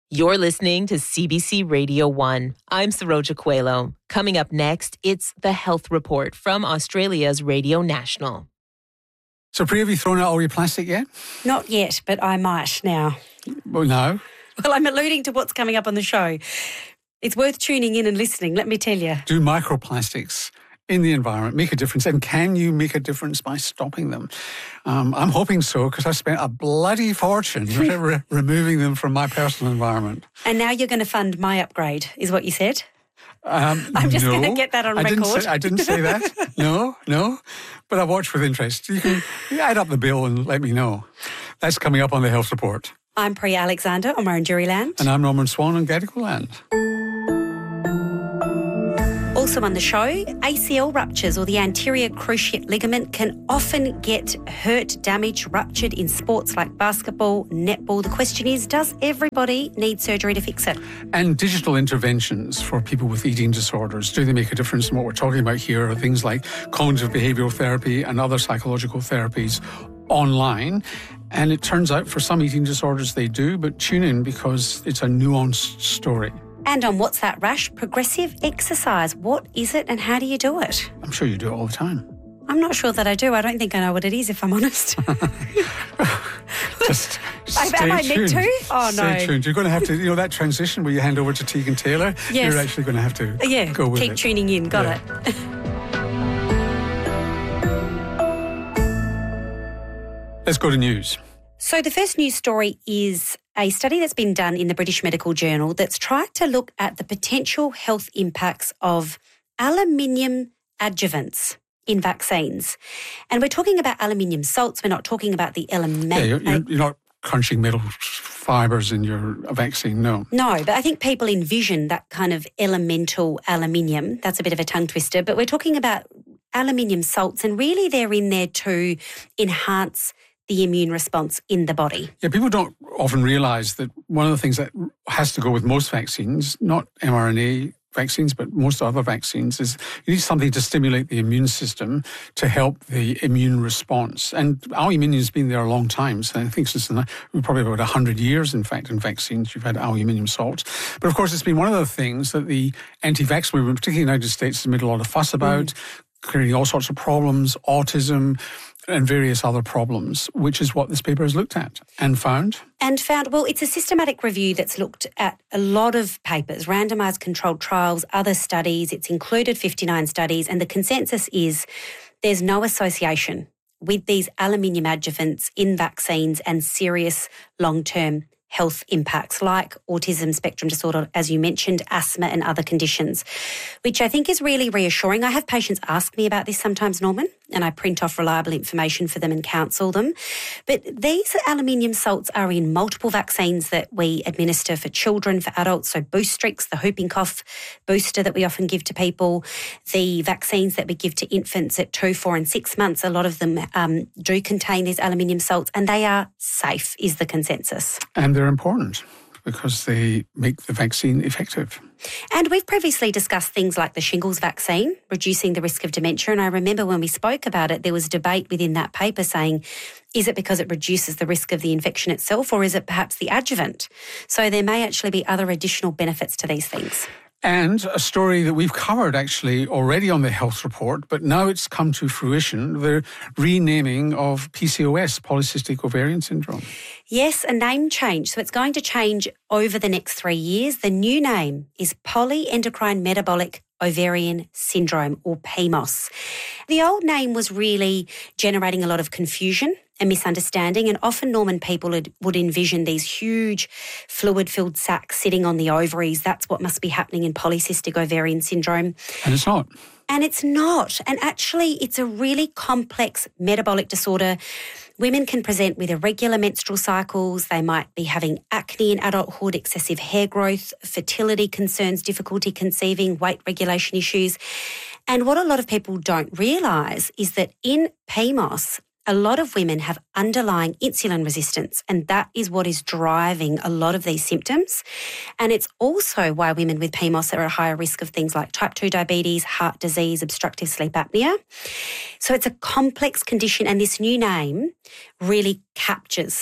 You're listening to CBC Radio 1. I'm Saroja Coelho. Coming up next, it's The Health Report from Australia's Radio National. So, Priya, have you thrown out all your plastic yet? Not yet, but I might now. Well, no. Well, I'm alluding to what's coming up on the show. It's worth tuning in and listening, let me tell you. Do microplastics in the environment make a difference? And can you make a difference by stopping them? I'm hoping so, because I've spent a bloody fortune removing them from my personal environment. And now you're going to fund my upgrade, is what you said? I'm just going to get that on record. I didn't say that. No. But I watch with interest. You can add up the bill and let me know. That's coming up on the Health Report. I'm Priya Alexander on Wurundjeri land. And I'm Norman Swan on Gadigal land. Also on the show, ACL ruptures or the anterior cruciate ligament can often get hurt, damaged, ruptured in sports like basketball, netball. The question is, does everybody need surgery to fix it? And digital interventions for people with eating disorders, do they make a difference? And what we're talking about here are things like cognitive behavioural therapy and other psychological therapies online. And it turns out for some eating disorders they do, but tune in because it's a nuanced story. And on What's That Rash, progressive exercise. What is it and how do you do it? I'm sure you do it all the time. I'm not sure that I do. I don't think I know what it is, if I'm honest. Just am I meant to? Oh, no. Stay tuned. You're going to have to, that transition where you hand over to Tegan Taylor, yes. You're actually going to have to go with it. Keep tuning in. Got it. Let's go to news. So the first news story is a study that's been done in the British Medical Journal that's tried to look at the potential health impacts of aluminium adjuvants in vaccines. And we're talking about aluminium salts. We're not talking about the element. Yeah, you're not crunching metal fibres in your vaccine, no. No, but I think people envision that kind of elemental aluminium. That's a bit of a tongue twister. But we're talking about aluminium salts, and really they're in there to enhance the immune response in the body. Yeah, people don't often realise that one of the things that has to go with most vaccines, not mRNA vaccines, but most other vaccines, is you need something to stimulate the immune system to help the immune response. And aluminium has been there a long time. So I think since probably about 100 years, in fact, in vaccines, you've had aluminium salts. But of course, it's been one of the things that the anti-vax movement, particularly in the United States, has made a lot of fuss about, creating all sorts of problems, autism, and various other problems, which is what this paper has looked at and found. Well, it's a systematic review that's looked at a lot of papers, randomised controlled trials, other studies. It's included 59 studies, and the consensus is there's no association with these aluminium adjuvants in vaccines and serious long-term health impacts like autism spectrum disorder, as you mentioned, asthma and other conditions, which I think is really reassuring. I have patients ask me about this sometimes, Norman, and I print off reliable information for them and counsel them. But these aluminium salts are in multiple vaccines that we administer for children, for adults, so Boostrix, the whooping cough booster that we often give to people, the vaccines that we give to infants at 2, 4 and 6 months, a lot of them do contain these aluminium salts, and they are safe, is the consensus. And they're important because they make the vaccine effective. And we've previously discussed things like the shingles vaccine, reducing the risk of dementia. And I remember when we spoke about it, there was debate within that paper saying, is it because it reduces the risk of the infection itself, or is it perhaps the adjuvant? So there may actually be other additional benefits to these things. And a story that we've covered actually already on the Health Report, but now it's come to fruition, the renaming of PCOS, polycystic ovarian syndrome. Yes, a name change. So it's going to change over the next 3 years. The new name is polyendocrine metabolic ovarian syndrome, or PEMOS. The old name was really generating a lot of confusion and misunderstanding, and often, Norman, people would envision these huge fluid-filled sacs sitting on the ovaries. That's what must be happening in polycystic ovarian syndrome. And it's not. And it's not. And actually, it's a really complex metabolic disorder. Women can present with irregular menstrual cycles. They might be having acne in adulthood, excessive hair growth, fertility concerns, difficulty conceiving, weight regulation issues. And what a lot of people don't realise is that in PEMOS, a lot of women have underlying insulin resistance, and that is what is driving a lot of these symptoms. And it's also why women with PEMOS are at higher risk of things like type 2 diabetes, heart disease, obstructive sleep apnea. So it's a complex condition, and this new name really captures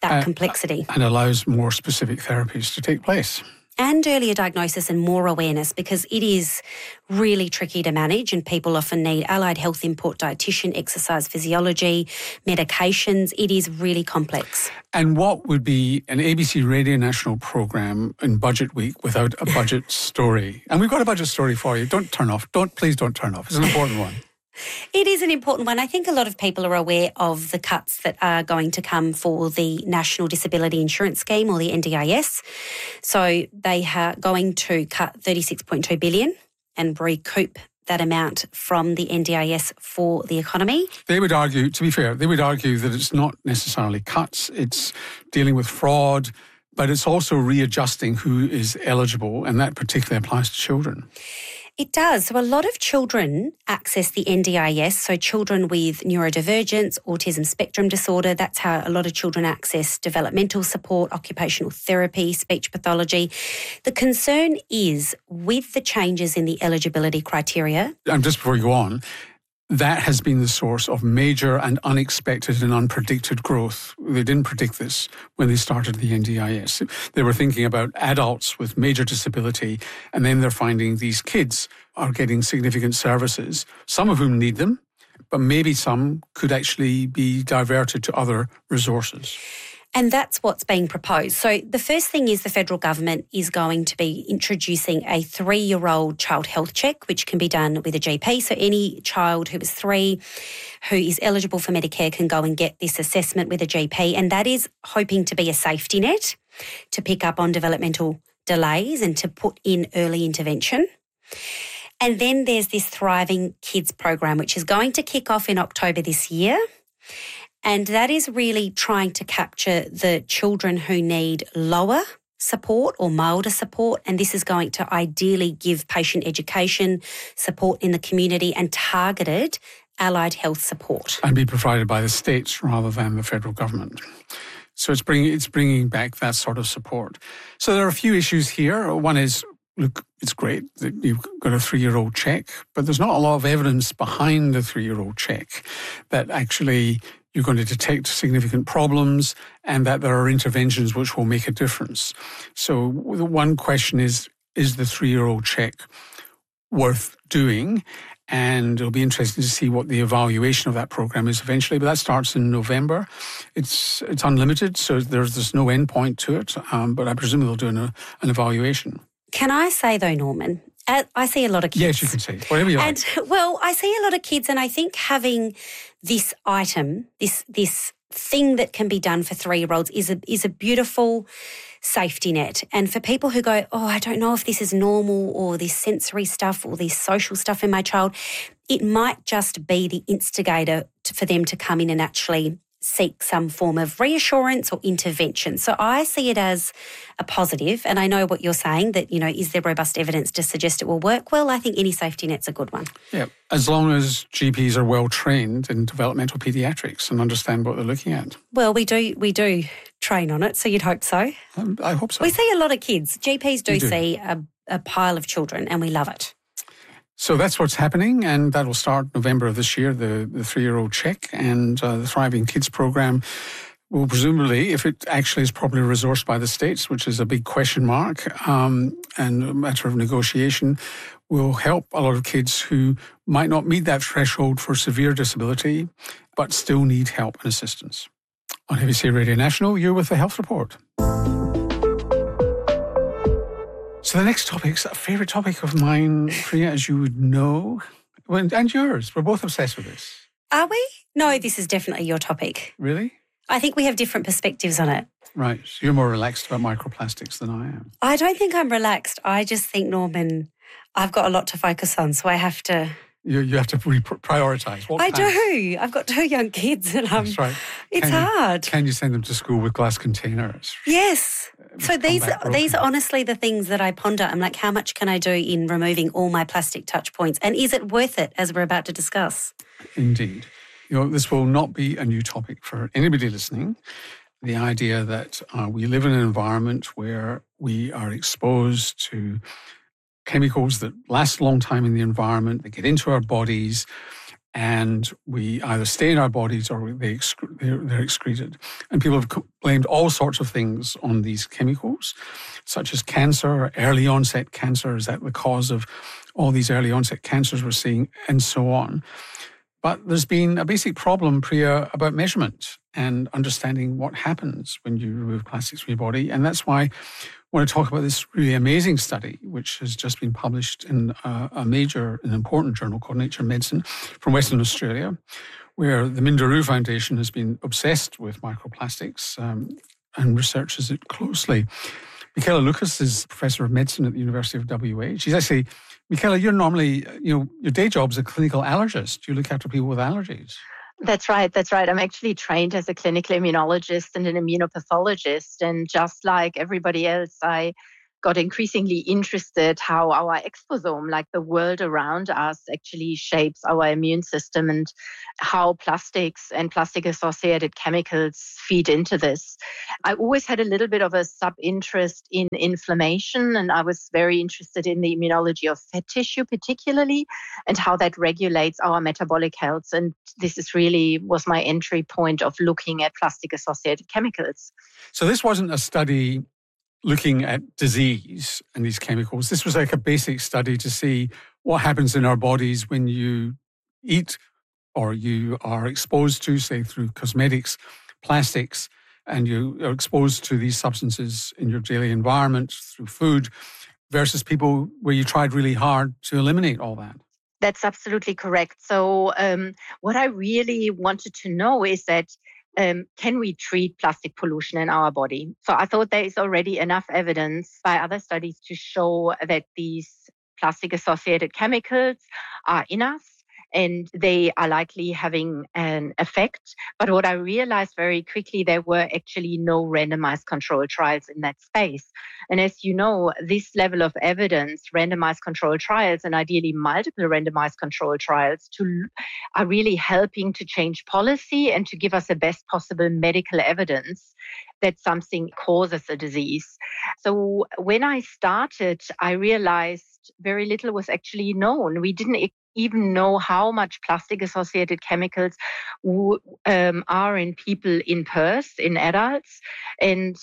that complexity. And allows more specific therapies to take place. And earlier diagnosis and more awareness, because it is really tricky to manage and people often need allied health input, dietitian, exercise physiology, medications. It is really complex. And what would be an ABC Radio National programme in Budget Week without a budget story? And we've got a budget story for you. Don't turn off. Please don't turn off. It's an important one. It is an important one. I think a lot of people are aware of the cuts that are going to come for the National Disability Insurance Scheme, or the NDIS. So they are going to cut $36.2 billion and recoup that amount from the NDIS for the economy. They would argue, to be fair, that it's not necessarily cuts, it's dealing with fraud, but it's also readjusting who is eligible, and that particularly applies to children. It does. So a lot of children access the NDIS, so children with neurodivergence, autism spectrum disorder. That's how a lot of children access developmental support, occupational therapy, speech pathology. The concern is with the changes in the eligibility criteria. And just before you go on, that has been the source of major and unexpected and unpredicted growth. They didn't predict this when they started the NDIS. They were thinking about adults with major disability, and then they're finding these kids are getting significant services, some of whom need them, but maybe some could actually be diverted to other resources. And that's what's being proposed. So the first thing is the federal government is going to be introducing a 3-year-old child health check, which can be done with a GP. So any child who is 3 who is eligible for Medicare can go and get this assessment with a GP. And that is hoping to be a safety net to pick up on developmental delays and to put in early intervention. And then there's this Thriving Kids program, which is going to kick off in October this year. And that is really trying to capture the children who need lower support or milder support. And this is going to ideally give patient education, support in the community, and targeted allied health support. And be provided by the states rather than the federal government. So it's bringing back that sort of support. So there are a few issues here. One is, look, it's great that you've got a 3-year-old check, but there's not a lot of evidence behind the 3-year-old check that actually you're going to detect significant problems and that there are interventions which will make a difference. So the one question is the 3-year-old check worth doing? And it'll be interesting to see what the evaluation of that program is eventually. But that starts in November. It's unlimited, so there's no end point to it. But I presume they'll do an evaluation. Can I say, though, Norman, I see a lot of kids. Yes, you can say whatever you like. And, well, I see a lot of kids, and I think having this item, this thing that can be done for 3-year-olds is a beautiful safety net. And for people who go, oh, I don't know if this is normal or this sensory stuff or this social stuff in my child, it might just be the instigator for them to come in and actually seek some form of reassurance or intervention. So I see it as a positive, and I know what you're saying, that, is there robust evidence to suggest it will work? Well, I think any safety net's a good one. Yeah, as long as GPs are well trained in developmental paediatrics and understand what they're looking at. Well, we do train on it, so you'd hope so. I hope so. We see a lot of kids. GPs do see a pile of children, and we love it. So that's what's happening, and that will start November of this year, the 3-year-old check, and the Thriving Kids program will presumably, if it actually is properly resourced by the states, which is a big question mark and a matter of negotiation, will help a lot of kids who might not meet that threshold for severe disability, but still need help and assistance. On ABC Radio National, you're with the Health Report. So the next topic's a favourite topic of mine, Priya, as you would know, and yours. We're both obsessed with this. Are we? No, this is definitely your topic. Really? I think we have different perspectives on it. Right. So you're more relaxed about microplastics than I am. I don't think I'm relaxed. I just think, Norman, I've got a lot to focus on, so I have to... You have to prioritise. I do. I've got 2 young kids, and That's right. It's hard. Can you send them to school with glass containers? Yes. So these are honestly the things that I ponder. I'm like, how much can I do in removing all my plastic touch points? And is it worth it, as we're about to discuss? Indeed. This will not be a new topic for anybody listening. The idea that we live in an environment where we are exposed to chemicals that last a long time in the environment, that get into our bodies, and we either stay in our bodies or they're excreted. And people have blamed all sorts of things on these chemicals, such as cancer, early onset cancer. Is that the cause of all these early onset cancers we're seeing, and so on? But there's been a basic problem, Priya, about measurement and understanding what happens when you remove plastics from your body. And that's why I want to talk about this really amazing study, which has just been published in a major and important journal called Nature Medicine from Western Australia, where the Minderoo Foundation has been obsessed with microplastics and researches it closely. Michaela Lucas is Professor of Medicine at the University of WA. She's actually, Michaela, you're normally, your day job is a clinical allergist. You look after people with allergies. That's right. I'm actually trained as a clinical immunologist and an immunopathologist. And just like everybody else, I got increasingly interested how our exposome, like the world around us, actually shapes our immune system and how plastics and plastic-associated chemicals feed into this. I always had a little bit of a sub-interest in inflammation, and I was very interested in the immunology of fat tissue particularly and how that regulates our metabolic health. And this was my entry point of looking at plastic-associated chemicals. So this wasn't a study looking at disease and these chemicals. This was like a basic study to see what happens in our bodies when you eat or you are exposed to, say, through cosmetics, plastics, and you are exposed to these substances in your daily environment through food versus people where you tried really hard to eliminate all that. That's absolutely correct. So what I really wanted to know is that can we treat plastic pollution in our body? So I thought there is already enough evidence by other studies to show that these plastic-associated chemicals are in us and they are likely having an effect. But what I realized very quickly, there were actually no randomized control trials in that space. And as you know, this level of evidence, randomized control trials, and ideally multiple randomized control trials, are really helping to change policy and to give us the best possible medical evidence that something causes a disease. So when I started, I realized very little was actually known. We didn't even know how much plastic-associated chemicals are in people in Perth, in adults, and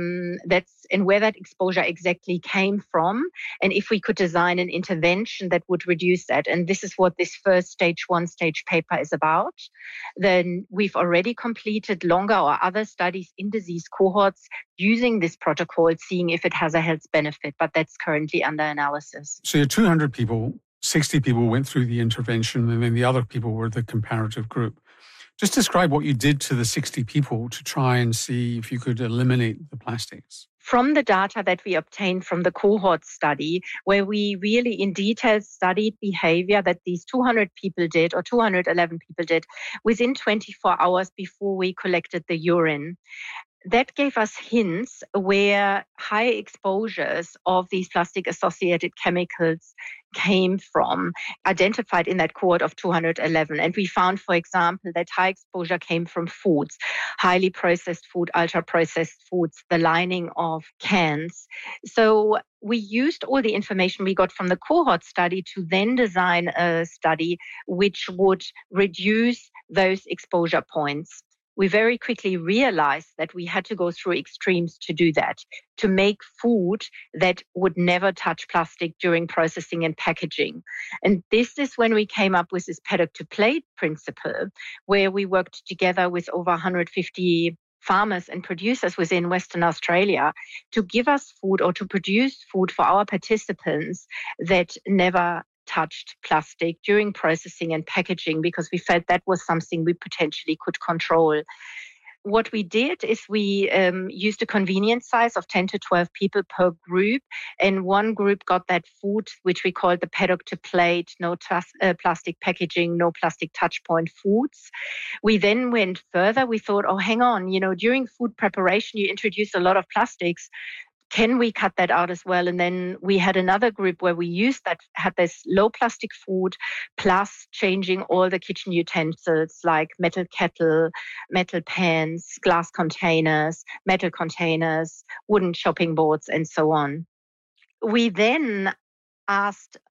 where that exposure exactly came from, and if we could design an intervention that would reduce that. And this is what this first stage 1 paper is about. Then we've already completed longer or other studies in disease cohorts using this protocol, seeing if it has a health benefit, but that's currently under analysis. So you have 200 people. 60 people went through the intervention, and then the other people were the comparative group. Just describe what you did to the 60 people to try and see if you could eliminate the plastics. From the data that we obtained from the cohort study, where we really in detail studied behavior that these 200 people did, or 211 people did, within 24 hours before we collected the urine. That gave us hints where high exposures of these plastic-associated chemicals came from, identified in that cohort of 211. And we found, for example, that high exposure came from foods, highly processed food, ultra-processed foods, the lining of cans. So we used all the information we got from the cohort study to then design a study which would reduce those exposure points. We very quickly realized that we had to go through extremes to do that, to make food that would never touch plastic during processing and packaging. And this is when we came up with this paddock to plate principle, where we worked together with over 150 farmers and producers within Western Australia to give us food or to produce food for our participants that never touched plastic during processing and packaging, because we felt that was something we potentially could control. What we did is we used a convenience size of 10 to 12 people per group, and one group got that food, which we called the paddock to plate, no plastic packaging, no plastic touch point foods. We then went further. We thought, hang on, during food preparation, you introduce a lot of plastics. Can we cut that out as well? And then we had another group where we had this low plastic food, plus changing all the kitchen utensils like metal kettle, metal pans, glass containers, metal containers, wooden chopping boards, and so on. We then asked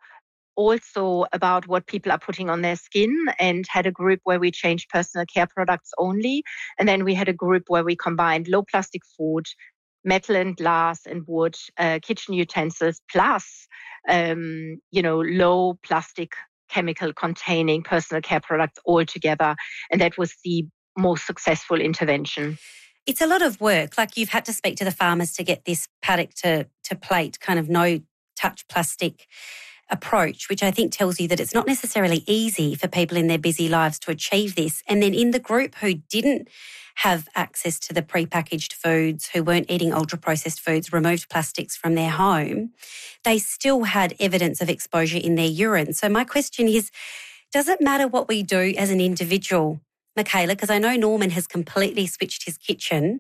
also about what people are putting on their skin, and had a group where we changed personal care products only. And then we had a group where we combined low plastic food, metal and glass and wood, kitchen utensils, plus, low plastic chemical containing personal care products all together. And that was the most successful intervention. It's a lot of work. Like, you've had to speak to the farmers to get this paddock to plate kind of no touch plastic approach, which I think tells you that it's not necessarily easy for people in their busy lives to achieve this. And then in the group who didn't have access to the prepackaged foods, who weren't eating ultra-processed foods, removed plastics from their home, they still had evidence of exposure in their urine. So my question is, does it matter what we do as an individual, Michaela? Because I know Norman has completely switched his kitchen.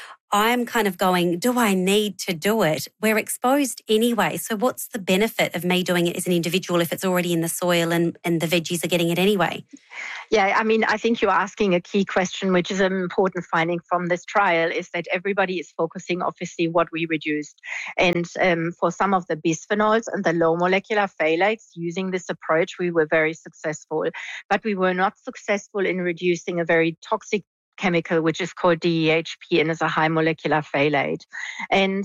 I'm kind of going, do I need to do it? We're exposed anyway. So what's the benefit of me doing it as an individual if it's already in the soil and the veggies are getting it anyway? Yeah, I mean, I think you're asking a key question, which is an important finding from this trial, is that everybody is focusing, obviously, what we reduced. And for some of the bisphenols and the low molecular phthalates, using this approach, we were very successful. But we were not successful in reducing a very toxic chemical, which is called DEHP and is a high molecular phthalate. And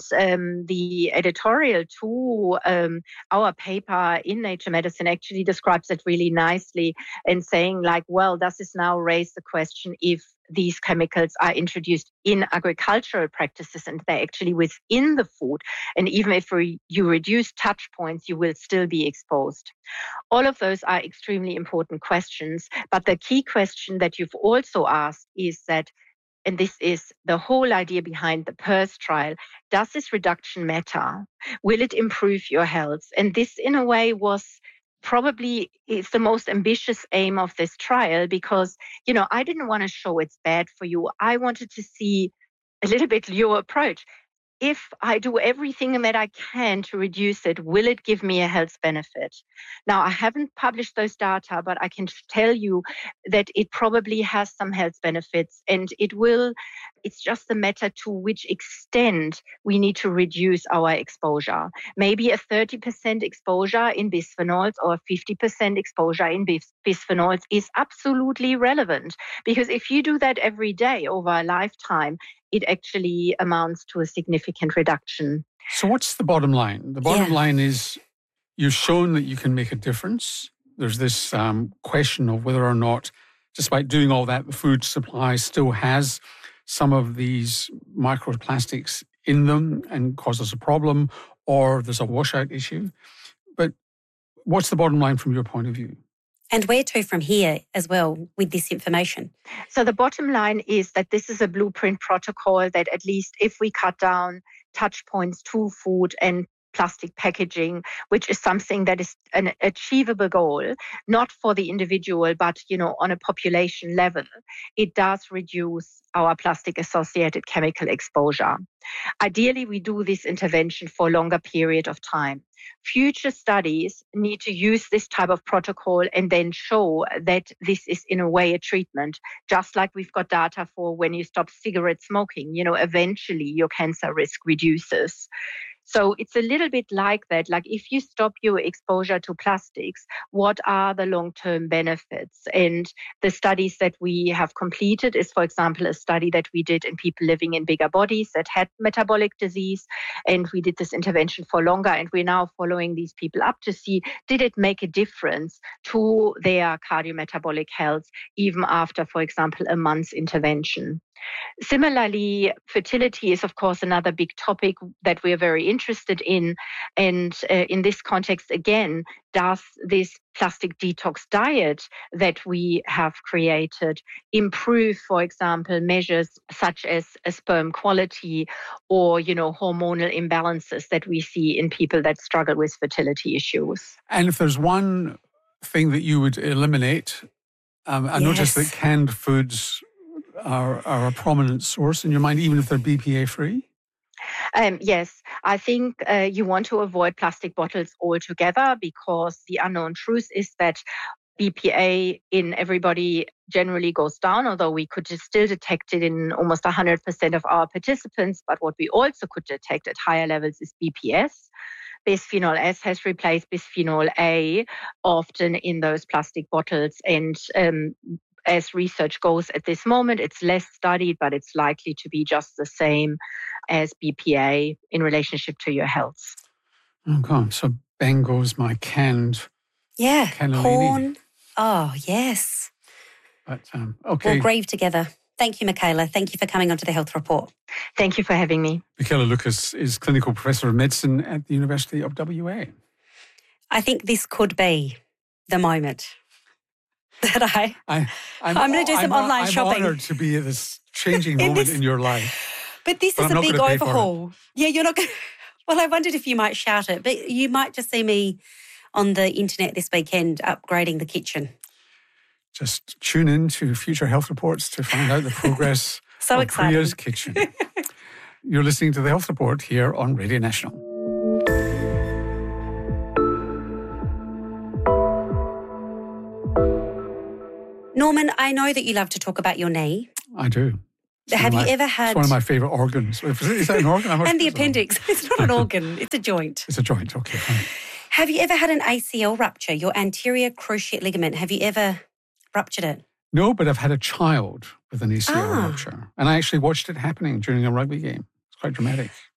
the editorial to our paper in Nature Medicine actually describes it really nicely, and saying like, well, does this now raise the question if these chemicals are introduced in agricultural practices and they're actually within the food, and even if you reduce touch points, you will still be exposed. All of those are extremely important questions, but the key question that you've also asked is that, and this is the whole idea behind the PERS trial, does this reduction matter? Will it improve your health? And this, in a way, was probably it's the most ambitious aim of this trial, because, I didn't want to show it's bad for you. I wanted to see a little bit your approach. If I do everything that I can to reduce it, will it give me a health benefit? Now, I haven't published those data, but I can tell you that it probably has some health benefits, and it's just a matter to which extent we need to reduce our exposure. Maybe a 30% exposure in bisphenols or a 50% exposure in bisphenols is absolutely relevant, because if you do that every day over a lifetime, it actually amounts to a significant reduction. So what's the bottom line? The bottom line is you've shown that you can make a difference. There's this question of whether or not, despite doing all that, the food supply still has some of these microplastics in them and causes a problem, or there's a washout issue. But what's the bottom line from your point of view? And where to from here as well with this information? So the bottom line is that this is a blueprint protocol that, at least if we cut down touch points to food and plastic packaging, which is something that is an achievable goal, not for the individual, but, on a population level, it does reduce our plastic-associated chemical exposure. Ideally, we do this intervention for a longer period of time. Future studies need to use this type of protocol and then show that this is, in a way, a treatment, just like we've got data for when you stop cigarette smoking. Eventually your cancer risk reduces. So it's a little bit like that. Like, if you stop your exposure to plastics, what are the long-term benefits? And the studies that we have completed is, for example, a study that we did in people living in bigger bodies that had metabolic disease. And we did this intervention for longer. And we're now following these people up to see, did it make a difference to their cardiometabolic health, even after, for example, a month's intervention? Similarly, fertility is, of course, another big topic that we are very interested in. And in this context, again, does this plastic detox diet that we have created improve, for example, measures such as sperm quality or, hormonal imbalances that we see in people that struggle with fertility issues? And if there's one thing that you would eliminate, I noticed that canned foods are a prominent source in your mind, even if they're BPA free? Yes, I think you want to avoid plastic bottles altogether, because the unknown truth is that BPA in everybody generally goes down, although we could still detect it in almost 100% of our participants. But what we also could detect at higher levels is BPS. bisphenol S has replaced bisphenol A often in those plastic bottles. And as research goes at this moment, it's less studied, but it's likely to be just the same as BPA in relationship to your health. Okay, so bang goes my canned cannellini. Corn. Oh, yes. But, okay. We'll grieve together. Thank you, Michaela. Thank you for coming onto the Health Report. Thank you for having me. Michaela Lucas is Clinical Professor of Medicine at the University of WA. I think this could be the moment that I'm going to do some online shopping. I'm honoured to be at this changing moment in your life. But this is a big overhaul. Yeah, you're not going to... Well, I wondered if you might shout it, but you might just see me on the internet this weekend upgrading the kitchen. Just tune in to future health reports to find out the progress so of exciting. Priya's kitchen. You're listening to the Health Report here on Radio National. Norman, I know that you love to talk about your knee. I do. Have you ever had... It's one of my favourite organs. Is that an organ? And the appendix. It's not an organ. It's a joint. It's a joint. Okay, fine. Have you ever had an ACL rupture, your anterior cruciate ligament? Have you ever ruptured it? No, but I've had a child with an ACL rupture. And I actually watched it happening during a rugby game. It's quite dramatic.